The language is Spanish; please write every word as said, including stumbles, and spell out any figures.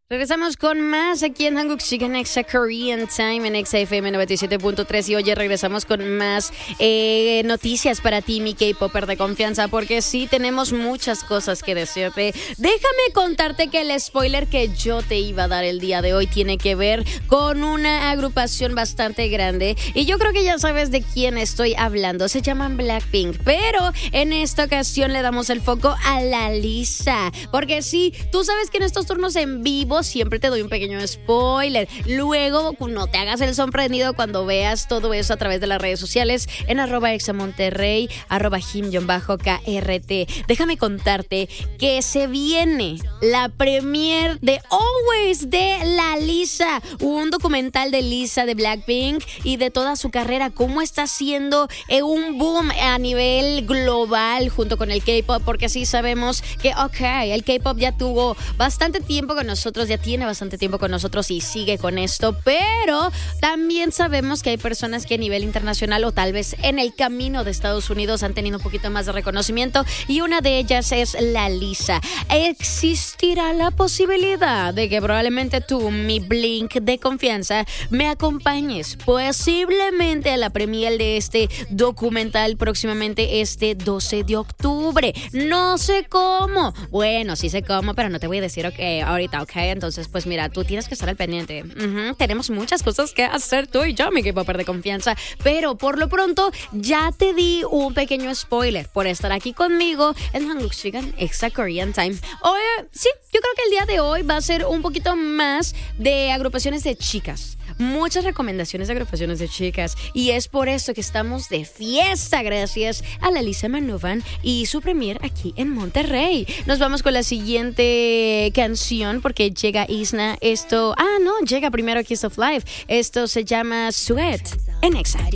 Regresamos con más aquí en Hanguk Chicken Exa Korean Time en Exa F M noventa y siete punto tres. Y oye, regresamos con más eh, noticias para ti, mi K-Popper de confianza, porque sí tenemos muchas cosas que decirte. Déjame contarte que el spoiler que yo te iba a dar el día de hoy tiene que ver con una agrupación bastante grande. Y yo creo que ya sabes de quién estoy hablando. Se llaman Blackpink. Pero en esta ocasión le damos el foco a la Lisa. Porque sí, tú sabes que en estos turnos en vivo siempre te doy un pequeño spoiler. Luego, no te hagas el sorprendido cuando veas todo eso a través de las redes sociales en arroba examonterrey, arroba him-krt. Déjame contarte que se viene la premier de Always de la Lisa, un documental de Lisa de Blackpink y de toda su carrera, cómo está haciendo eh, un boom a nivel global junto con el K-pop, porque sí sabemos que, ok, el K-pop ya tuvo bastante tiempo con nosotros, ya tiene bastante tiempo con nosotros y sigue con esto, pero también sabemos que hay personas que a nivel internacional o tal vez en el camino de Estados Unidos han tenido un poquito más de reconocimiento y una de ellas es la Lisa. Existirá la posibilidad de que probablemente tú, mi Blink de confianza, me acompañes posiblemente a la premier de este documental próximamente este doce de octubre. No sé cómo. Bueno, sí sé cómo, pero no te voy a decir okay, ahorita, ok. Entonces, pues mira, tú tienes que estar al pendiente. Uh-huh. Tenemos muchas cosas que hacer tú y yo, mi K-Popper de confianza. Pero por lo pronto, ya te di un pequeño spoiler por estar aquí conmigo en Hanguk Chicken Exa Korean Time. Hoy, sí, yo creo que el día de hoy va a ser un poquito más de agrupaciones de chicas. Muchas recomendaciones de agrupaciones de chicas. Y es por eso que estamos de fiesta gracias a la Lisa Manovan y su premier aquí en Monterrey. Nos vamos con la siguiente canción porque llega Isna. Esto, ah no, llega primero Kiss of Life. Esto se llama Sweat en Exa.